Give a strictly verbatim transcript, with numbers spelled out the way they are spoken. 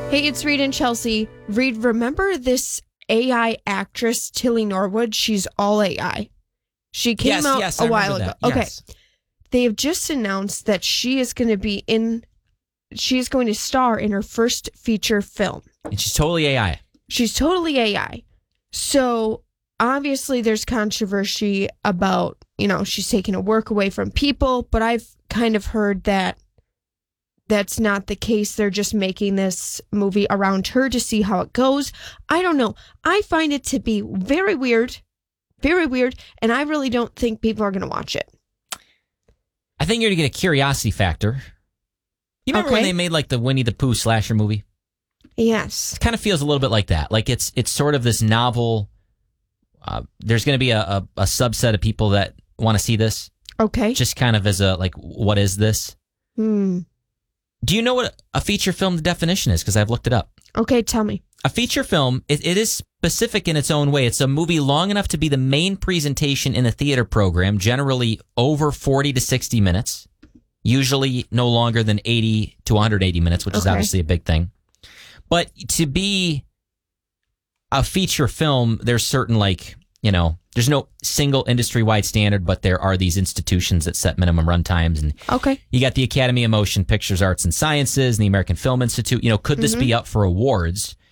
Hey, it's Reed and Chelsea. Reed, remember this A I actress, Tilly Norwood? She's all A I. She came yes, out yes, a I while ago. that. Okay. Yes. They have just announced that she is going to be in, she's going to star in her first feature film. And she's totally A I. She's totally A I. So obviously there's controversy about, you know, she's taking a work away from people, but I've kind of heard that that's not the case. They're just making this movie around her to see how it goes. I don't know. I find it to be very weird, very weird, and I really don't think people are going to watch it. I think you're going to get a curiosity factor. You remember Okay. when they made like the Winnie the Pooh slasher movie? Yes. It kind of feels a little bit like that. Like it's it's sort of this novel. Uh, there's going to be a, a, a subset of people that want to see this. Okay. Just kind of as a, like, what is this? Hmm. Do you know what a feature film definition is? Because I've looked it up. Okay, tell me. A feature film, it, it is specific in its own way. It's a movie long enough to be the main presentation in a theater program, generally over forty to sixty minutes, usually no longer than eighty to one hundred eighty minutes, which is Okay. obviously a big thing. But to be a feature film, there's certain, like, you know, there's no single industry-wide standard, but there are these institutions that set minimum run times. And Okay. you got the Academy of Motion Pictures Arts and Sciences and the American Film Institute. You know, could this Mhm. be up for awards?